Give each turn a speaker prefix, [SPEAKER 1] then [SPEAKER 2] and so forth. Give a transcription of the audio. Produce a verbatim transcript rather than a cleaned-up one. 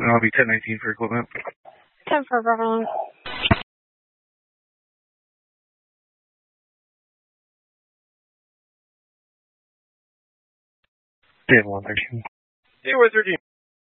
[SPEAKER 1] And I'll be ten nineteen for equipment.
[SPEAKER 2] ten for Bravo.
[SPEAKER 1] ten one thirteen.
[SPEAKER 3] ten one thirteen.